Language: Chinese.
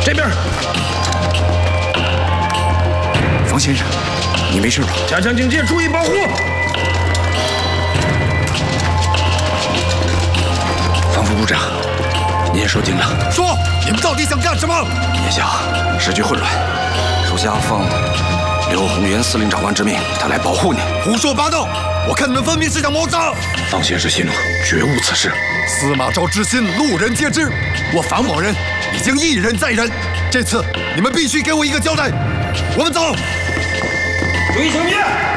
这边。 方先生，你没事吧？ 加强警戒，注意保护。 方副部长，您也说定了。 说，你们到底想干什么？ 眼下时局混乱，属下奉刘宏元司令长官之命，他来保护你。 胡说八道！我看你们分明是想谋杀。 方先生息怒，绝无此事。 司马昭之心，路人皆知。我房某人已经一忍再忍，这次你们必须给我一个交代。我们走。 注意警戒。